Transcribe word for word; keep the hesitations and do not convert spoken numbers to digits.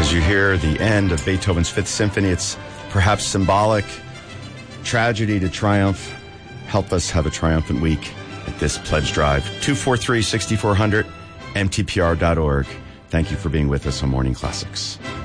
As you hear the end of Beethoven's Fifth Symphony, it's perhaps symbolic. Tragedy to triumph. Help us have a triumphant week at this pledge drive. two four three, six four zero zero, M T P R dot org. Thank you for being with us on Morning Classics.